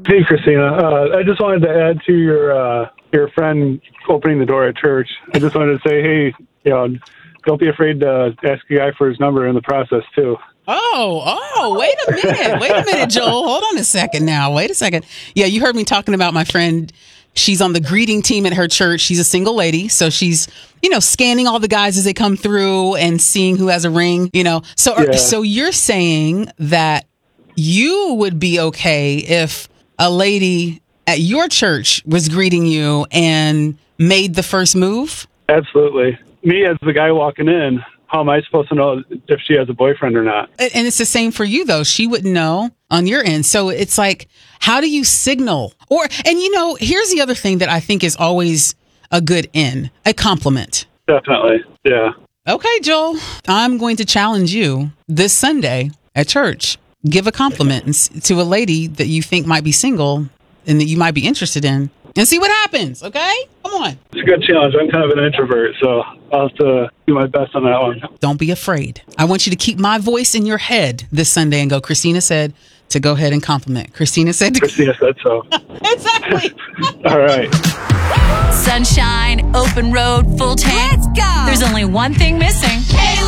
Hey, Christina. I just wanted to add to your friend opening the door at church. I just wanted to say, hey, don't be afraid to ask a guy for his number in the process, too. Oh, wait a minute, Joel. Hold on a second now. Wait a second. Yeah, you heard me talking about my friend. She's on the greeting team at her church. She's a single lady. So she's, scanning all the guys as they come through and seeing who has a ring, So you're saying that you would be okay if a lady at your church was greeting you and made the first move? Absolutely. Me as the guy walking in, how am I supposed to know if she has a boyfriend or not? And it's the same for you, though. She wouldn't know on your end. So it's like, how do you signal? Here's the other thing that I think is always a good a compliment. Definitely. Yeah. Okay, Joel, I'm going to challenge you this Sunday at church. Give a compliment to a lady that you think might be single and that you might be interested in and see what happens. Okay? Come on. It's a good challenge. I'm kind of an introvert, so I'll have to do my best on that one. Don't be afraid. I want you to keep my voice in your head this Sunday and go, Christina said to go ahead and compliment. Christina said so. Exactly. All right. Sunshine, open road, full tank. Let's go. There's only one thing missing.